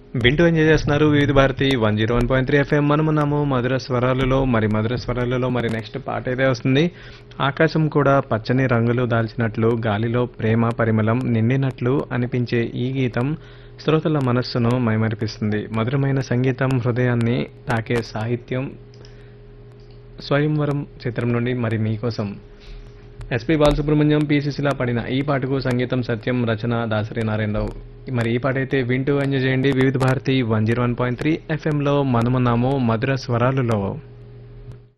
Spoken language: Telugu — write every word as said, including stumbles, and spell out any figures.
వింటూ ఎంజాయ్ చేస్తున్నారు వివిధ Bharati one zero one point three FM మనమున్నాము మధుర స్వరాలలో మరి మధుర స్వరాలలో మరి నెక్స్ట్ పాట అయితే వస్తుంది. ఆకాశం కూడా పచ్చని రంగులు దాల్చినట్లు గాలిలో ప్రేమ పరిమళం నిండినట్లు అనిపించే ఈ గీతం శ్రోతల మనస్సును మైమరిపిస్తుంది. మధురమైన సంగీతం హృదయాన్ని తాకే సాహిత్యం స్వయంవరం చిత్రం నుండి మరి మీకోసం ఎస్పి బాలసుబ్రహ్మణ్యం పి సుశీల పాడిన ఈ పాటకు సంగీతం సత్యం రచన దాసరి నారాయణరావు. మరి ఈ పాట అయితే వింటూ ఎంజాయ్ చేయండి వివిధ Bharati one zero one point three ఎఫ్ఎంలో మనమున్నాము మధుర స్వరాలలో.